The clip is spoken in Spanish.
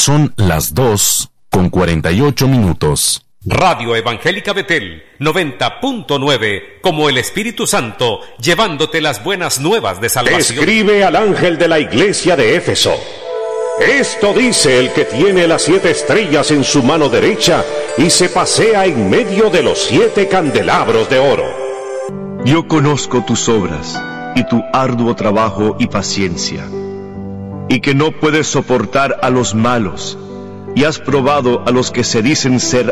Son las 2:48. Radio Evangélica Betel 90.9, como el Espíritu Santo, llevándote las buenas nuevas de salvación. Escribe al ángel de la iglesia de Éfeso: esto dice el que tiene las 7 estrellas en su mano derecha y se pasea en medio de los 7 candelabros de oro. Yo conozco tus obras y tu arduo trabajo y paciencia, y que no puedes soportar a los malos, y has probado a los que se dicen ser